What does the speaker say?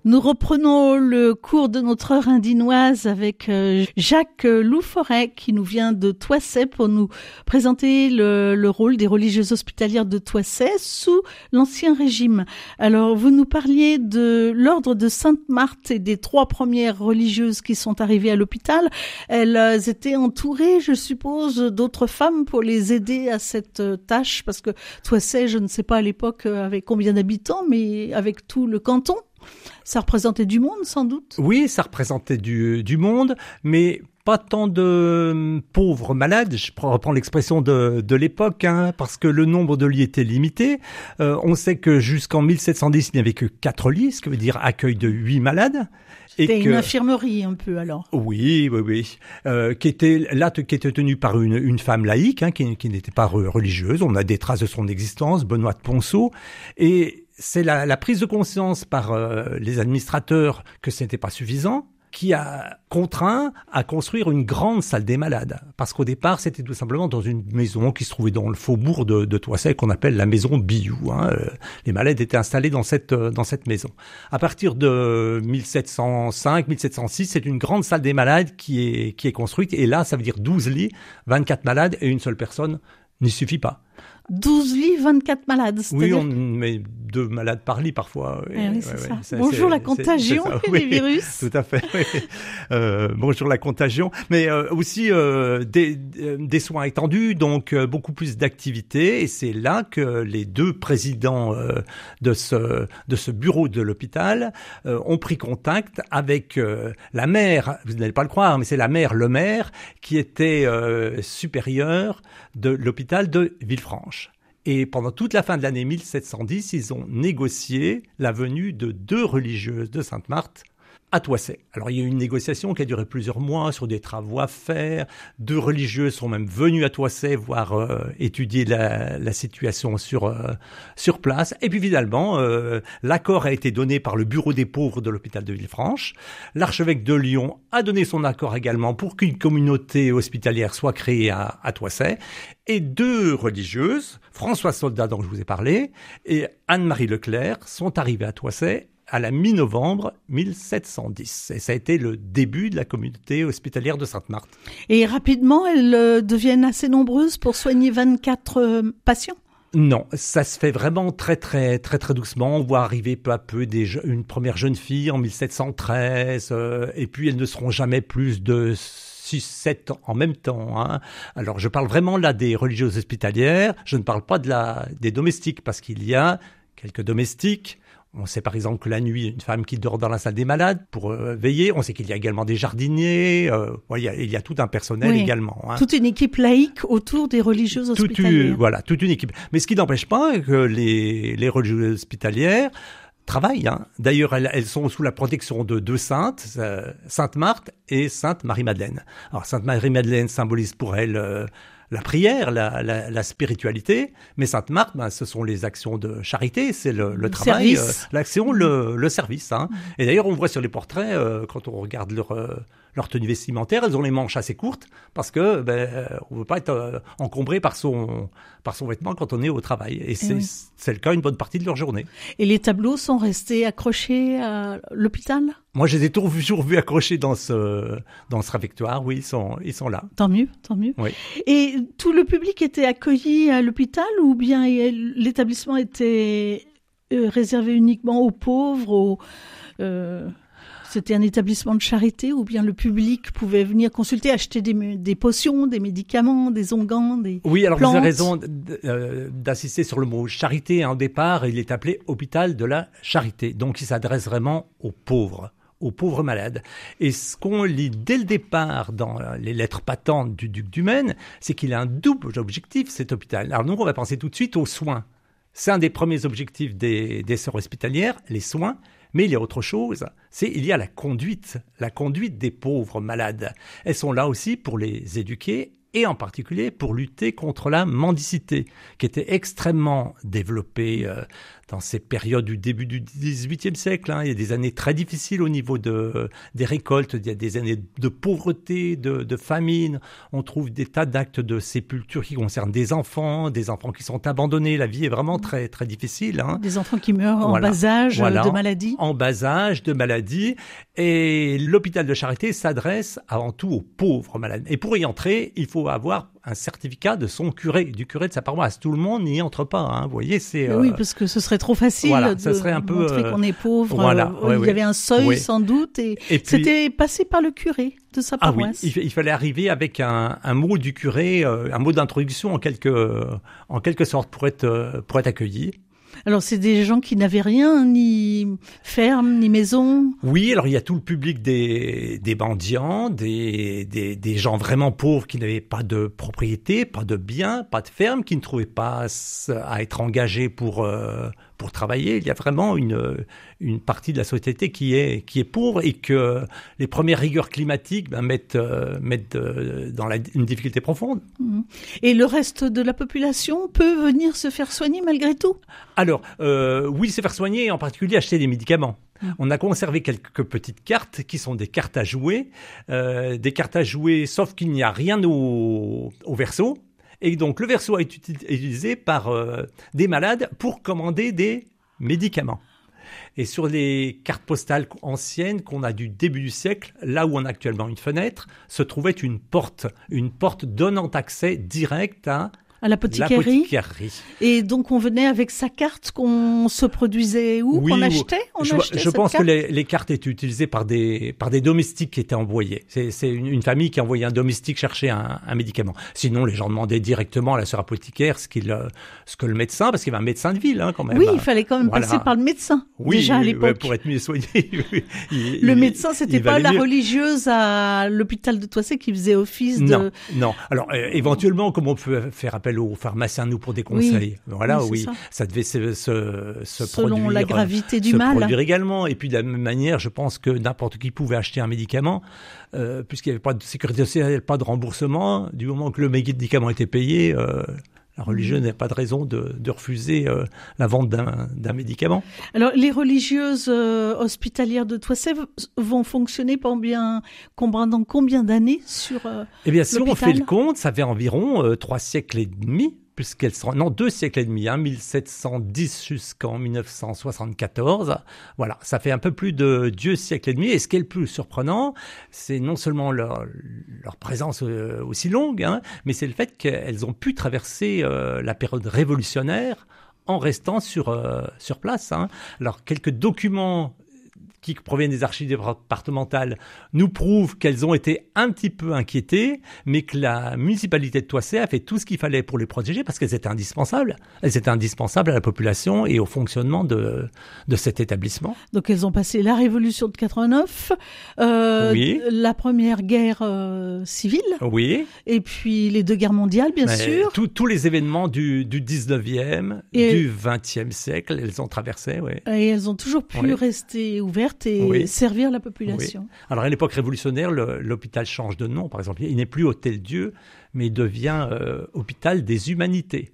Nous reprenons le cours de notre heure indinoise avec Jacques Louforêt qui nous vient de Thoissey pour nous présenter le rôle des religieuses hospitalières de Thoissey sous l'Ancien Régime. Alors, vous nous parliez de l'ordre de Sainte-Marthe et des 3 premières religieuses qui sont arrivées à l'hôpital. Elles étaient entourées, je suppose, d'autres femmes pour les aider à cette tâche parce que Thoissey, je ne sais pas à l'époque avec combien d'habitants, mais avec tout le canton. Ça représentait du monde, sans doute? Oui, ça représentait du monde, mais pas tant de pauvres malades. Je reprends l'expression de l'époque, parce que le nombre de lits était limité. On sait que jusqu'en 1710, il n'y avait que 4 lits, ce qui veut dire accueil de 8 malades. C'était une infirmerie un peu alors. Oui. Qui était tenue par une femme laïque, qui n'était pas religieuse. On a des traces de son existence, Benoît de Ponceau. Et c'est la prise de conscience par les administrateurs que ce n'était pas suffisant qui a contraint à construire une grande salle des malades. Parce qu'au départ, c'était tout simplement dans une maison qui se trouvait dans le faubourg de Thoissey, qu'on appelle la maison Billou. Les malades étaient installés dans cette maison. À partir de 1705, 1706, c'est une grande salle des malades qui est construite. Et là, ça veut dire 12 lits, 24 malades et une seule personne n'y suffit pas. 12 lits, 24 malades. Oui, on met 2 malades par lit parfois. Oui, c'est ça. Bonjour la contagion et les virus. Tout à fait. Oui. Bonjour la contagion, mais aussi des soins étendus, donc beaucoup plus d'activités. Et c'est là que les 2 présidents de ce bureau de l'hôpital ont pris contact avec la mère. Vous n'allez pas le croire, mais c'est la mère Lemaire qui était supérieure de l'hôpital de Villefranche. Et pendant toute la fin de l'année 1710, ils ont négocié la venue de 2 religieuses de Sainte-Marthe à Thoissey. Alors, il y a eu une négociation qui a duré plusieurs mois sur des travaux à faire. 2 religieuses sont même venues à Thoissey voir étudier la situation sur place. Et puis finalement, l'accord a été donné par le bureau des pauvres de l'hôpital de Villefranche. L'archevêque de Lyon a donné son accord également pour qu'une communauté hospitalière soit créée à Thoissey. Et 2 religieuses, Françoise Soldat dont je vous ai parlé, et Anne-Marie Leclerc, sont arrivées à Thoissey à la mi-novembre 1710. Et ça a été le début de la communauté hospitalière de Sainte-Marthe. Et rapidement, elles deviennent assez nombreuses pour soigner 24 patients? Non, ça se fait vraiment très doucement. On voit arriver peu à peu une première jeune fille en 1713, et puis elles ne seront jamais plus de 6-7 en même temps. Alors, je parle vraiment là des religieuses hospitalières. Je ne parle pas des domestiques, parce qu'il y a quelques domestiques. On sait par exemple que la nuit, une femme qui dort dans la salle des malades pour veiller. On sait qu'il y a également des jardiniers. Il y a tout un personnel également. Toute une équipe laïque autour des religieuses hospitalières. Voilà, toute une équipe. Mais ce qui n'empêche pas que les religieuses hospitalières travaillent. D'ailleurs, elles sont sous la protection de 2 saintes, Sainte Marthe et Sainte Marie-Madeleine. Alors, Sainte Marie-Madeleine symbolise pour elle la prière, la spiritualité, mais Sainte Marthe, ce sont les actions de charité, c'est le travail, l'action, le service. Et d'ailleurs, on voit sur les portraits, quand on regarde leur tenue vestimentaire, elles ont les manches assez courtes parce que on veut pas être encombré par son vêtement quand on est au travail. Et c'est le cas une bonne partie de leur journée. Et les tableaux sont restés accrochés à l'hôpital? Moi, je les ai toujours vus accrochés dans ce réfectoire. Oui, ils sont là. Tant mieux. Oui. Et tout le public était accueilli à l'hôpital ou bien l'établissement était réservé uniquement aux pauvres, c'était un établissement de charité ou bien le public pouvait venir consulter, acheter des potions, des médicaments, des onguents, des plantes? Oui, alors vous avez raison d'insister sur le mot charité. Au départ, il est appelé hôpital de la charité. Donc, il s'adresse vraiment aux pauvres malades. Et ce qu'on lit dès le départ dans les lettres patentes du duc du Maine, c'est qu'il a un double objectif, cet hôpital. Alors nous, on va penser tout de suite aux soins. C'est un des premiers objectifs des sœurs hospitalières, les soins. Mais il y a autre chose, il y a la conduite des pauvres malades. Elles sont là aussi pour les éduquer et en particulier pour lutter contre la mendicité, qui était extrêmement développée ces périodes du début du XVIIIe siècle. Il y a des années très difficiles au niveau des récoltes. Il y a des années de pauvreté, de famine. On trouve des tas d'actes de sépulture qui concernent des enfants qui sont abandonnés. La vie est vraiment très, très difficile. Des enfants qui meurent en bas âge de maladie. En bas âge de maladie. Et l'hôpital de Charité s'adresse avant tout aux pauvres malades. Et pour y entrer, il faut avoir un certificat de son curé, du curé de sa paroisse. Tout le monde n'y entre pas. Vous voyez, c'est. Oui, parce que ce serait trop facile ça serait un peu, montrer qu'on est pauvre. Il y avait un seuil sans doute, et puis, c'était passé par le curé de sa paroisse. Ah oui, il fallait arriver avec un mot du curé, un mot d'introduction en quelque sorte pour être accueilli. Alors, c'est des gens qui n'avaient rien, ni ferme, ni maison. Oui, alors il y a tout le public des mendiants, des gens vraiment pauvres qui n'avaient pas de propriété, pas de biens, pas de ferme, qui ne trouvaient pas à être engagés pour travailler. Il y a vraiment une partie de la société qui est pauvre et que les premières rigueurs climatiques mettent dans une difficulté profonde. Et le reste de la population peut venir se faire soigner malgré tout? Alors, oui, se faire soigner, en particulier acheter des médicaments. On a conservé quelques petites cartes qui sont des cartes à jouer, sauf qu'il n'y a rien au verso. Et donc, le verso est utilisé par des malades pour commander des médicaments. Et sur les cartes postales anciennes qu'on a du début du siècle, là où on a actuellement une fenêtre, se trouvait une porte donnant accès direct à l'apothicarie. Et donc, on venait avec sa carte qu'on se produisait où? Oui, qu'on achetait? Je pense que les cartes étaient utilisées par des domestiques qui étaient envoyés. C'est une famille qui envoyait un domestique chercher un médicament. Sinon, les gens demandaient directement à la sœur apothicaire ce que le médecin, parce qu'il y avait un médecin de ville, quand même. Oui, il fallait quand même passer par le médecin. Oui, déjà à l'époque. Pour être mieux soigné. Le médecin, c'était pas la religieuse à l'hôpital de Toissé qui faisait office de... Non. Alors, éventuellement, comme on peut faire appel aux pharmaciens, nous, pour des conseils. Oui. Ça devait se selon produire, la gravité du mal. Produire également. Et puis, de la même manière, je pense que n'importe qui pouvait acheter un médicament, puisqu'il n'y avait pas de sécurité sociale, pas de remboursement. Du moment que le médicament était payé, la religieuse n'a pas de raison de refuser la vente d'un médicament. Alors, les religieuses hospitalières de Toissé vont fonctionner pendant combien d'années sur Eh bien, si l'hôpital? on fait le compte, ça fait environ 3 siècles et demi, puisqu'elles sont... Non, 2 siècles et demi, 1710 jusqu'en 1974. Voilà, ça fait un peu plus de 2 siècles et demi. Et ce qui est le plus surprenant, c'est non seulement leur présence aussi longue, mais c'est le fait qu'elles ont pu traverser la période révolutionnaire en restant sur place. Alors, quelques documents qui proviennent des archives départementales nous prouvent qu'elles ont été un petit peu inquiétées, mais que la municipalité de Toissé a fait tout ce qu'il fallait pour les protéger parce qu'elles étaient indispensables. Elles étaient indispensables à la population et au fonctionnement de cet établissement. Donc elles ont passé la Révolution de 89, oui. La première guerre civile, oui. Et puis les 2 guerres mondiales, bien sûr. Tous les événements du 19e, du 20e siècle, elles ont traversé. Oui. Et elles ont toujours pu rester ouvertes et servir la population. Oui. Alors à l'époque révolutionnaire, l'hôpital change de nom. Par exemple, il n'est plus Hôtel Dieu, mais il devient Hôpital des Humanités.